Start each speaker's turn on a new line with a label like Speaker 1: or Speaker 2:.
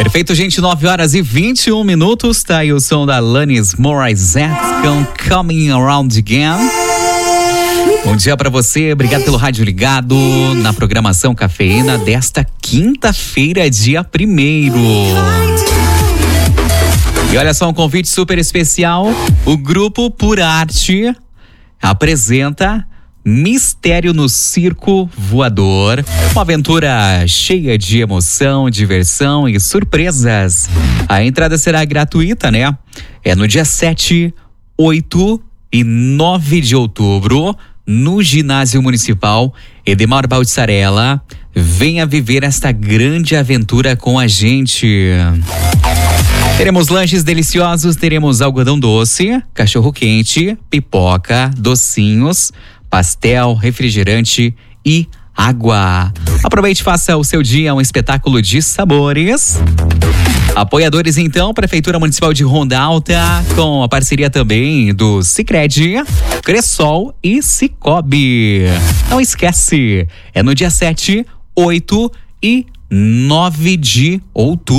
Speaker 1: Perfeito, gente, 9h21. Tá aí o som da Alanis Morissette com Coming Around Again. Bom dia pra você, obrigado pelo rádio ligado na programação Cafeína desta quinta-feira, dia 1º. E olha só, um convite super especial. O Grupo Por Arte apresenta Mistério no Circo Voador. Uma aventura cheia de emoção, diversão e surpresas. A entrada será gratuita, né? É no dia 7, 8 e 9 de outubro, no Ginásio Municipal Edmar Baldissarella. Venha viver esta grande aventura com a gente. Teremos lanches deliciosos, teremos algodão doce, cachorro quente, pipoca, docinhos, pastel, refrigerante e água. Aproveite e faça o seu dia um espetáculo de sabores. Apoiadores então, Prefeitura Municipal de Ronda Alta, com a parceria também do Sicredi, Cressol e Cicobi. Não esquece, é no dia 7, 8 e 9 de outubro.